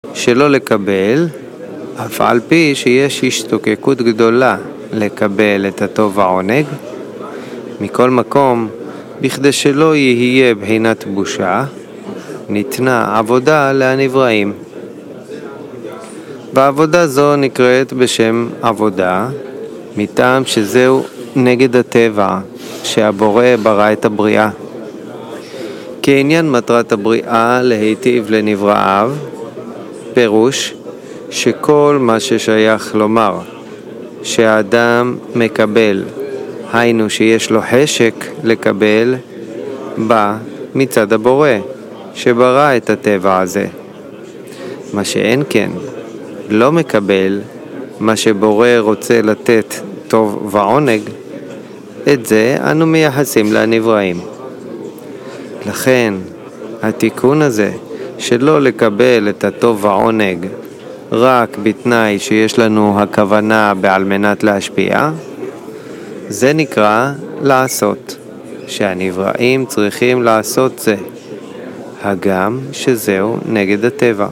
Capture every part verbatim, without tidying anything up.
שלא לקבל, אף על פי שיש השתוקקות גדולה לקבל את הטוב והעונג. מכל מקום, בכדי שלא יהיה בחינת בושה, ניתנה עבודה לנבראים. בעבודה זו נקראת בשם עבודה, מטעם שזהו נגד הטבע, שהבורא ברא את הבריאה. כעניין מטרת הבריאה להיטיב לנבראיו, פירוש שכל מה ששייך לומר שהאדם מקבל, היינו שיש לו חשק לקבל, בא מצד הבורא שברא את הטבע הזה. מה שאין כן, לא מקבל מה שבורא רוצה לתת טוב ועונג, את זה אנו מייחסים לנבראים. לכן התיקון הזה שלא לקבל את הטוב והעונג רק בתנאי שיש לנו הכוונה בעל מנת להשפיע, זה נקרא לעשות, שהנבראים צריכים לעשות זה, הגם שזהו נגד הטבע.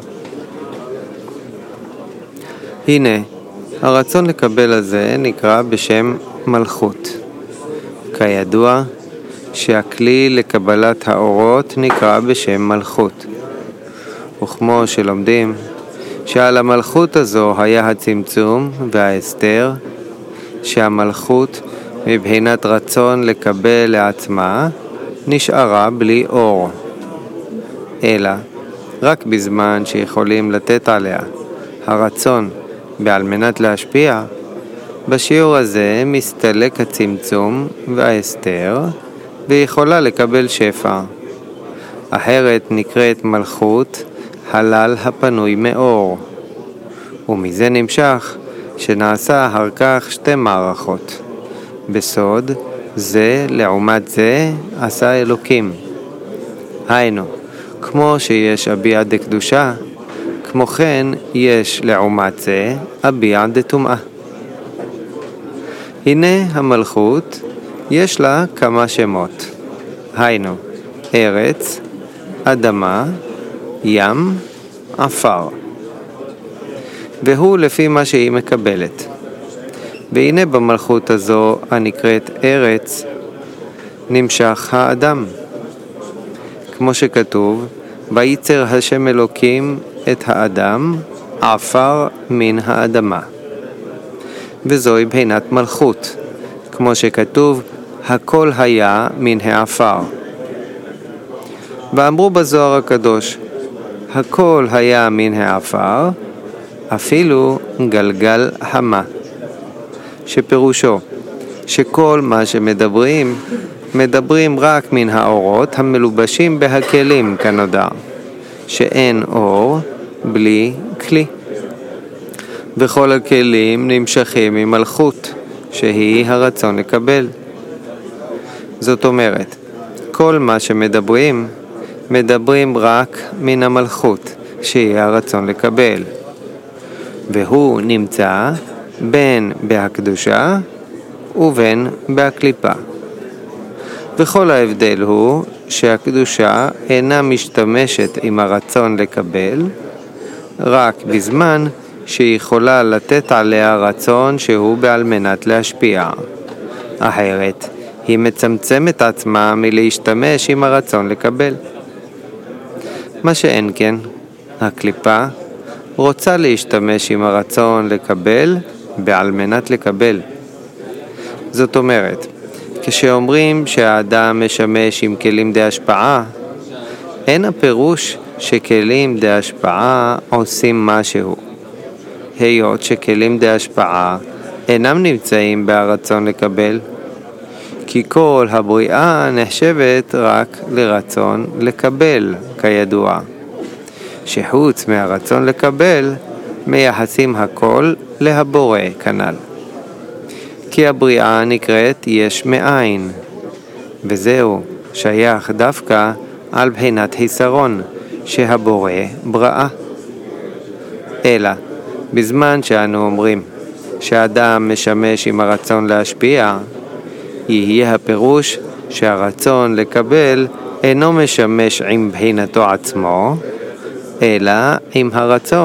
הנה, הרצון לקבל הזה נקרא בשם מלכות. כידוע שהכלי לקבלת האורות נקרא בשם מלכות. וכמו שלומדים שעל המלכות הזו היה הצמצום וההסתר, שהמלכות מבחינת רצון לקבל לעצמה נשארה בלי אור, אלא רק בזמן שיכולים לתת עליה הרצון בעל מנת להשפיע, בשיעור הזה מסתלק הצמצום וההסתר ויכולה לקבל שפע. אחרת נקראת מלכות הלל הפנוי מאור, ומזה נמשך שנעשה אחר כך שתי מערכות. בסוד זה לעומת זה עשה אלוקים. היינו, כמו שיש אביע דקדושה, כמו כן יש לעומת זה אביע דטומאה. הנה המלכות יש לה כמה שמות, היינו ארץ, אדמה, ים, עפר, והוא לפי מה שהיא מקבלת. והנה במלכות הזו הנקראת ארץ נמשך האדם, כמו שכתוב וייצר השם אלוקים את האדם עפר מן האדמה, וזוהי בחינת מלכות, כמו שכתוב הכל היה מן העפר. ואמרו בזוהר הקדוש הכל היה מן העפר, אפילו גלגל המה, שפירושו שכל מה שמדברים מדברים רק מן האורות המלובשים בהכלים כנודע, שאין אור בלי כלי, וכל הכלים נמשכים ממלכות שהיא הרצון לקבל. זאת אומרת, כל מה שמדברים מדברים רק מן המלכות שהיא הרצון לקבל, והוא נמצא בין בהקדושה ובין בהקליפה. וכל ההבדל הוא שהקדושה אינה משתמשת עם הרצון לקבל רק בזמן שהיא יכולה לתת עליה רצון שהוא בעל מנת להשפיע. אחרת היא מצמצמת עצמה מלהשתמש עם הרצון לקבל. מה שאין כן, הקליפה רוצה להשתמש עם הרצון לקבל בעל מנת לקבל. זאת אומרת, כשאומרים שהאדם משמש עם כלים די השפעה, אין הפירוש שכלים די השפעה עושים משהו, היות שכלים די השפעה אינם נמצאים ברצון לקבל, כי כל הבריאה נחשבת רק לרצון לקבל, כידוע, שחוץ מהרצון לקבל מייחסים הכל להבורא כנ"ל. כי הבריאה נקראת יש מאין, וזהו שייך דווקא על בחינת חיסרון שהבורא בראה. אלא בזמן שאנו אומרים שהאדם משמש עם הרצון להשפיע, יהיה הפירוש שהרצון לקבל אינו משמש עם בחינתו עצמו, אלא עם הרצון